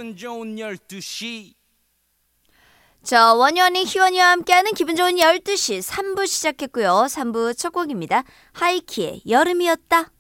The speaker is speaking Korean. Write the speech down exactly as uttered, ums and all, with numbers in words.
기분 좋은 열두 시. 자, 원효언니, 희원이와 함께하는 기분 좋은 열두 시 삼 부 시작했고요. 삼 부 첫 곡입니다. 하이키의 여름이었다.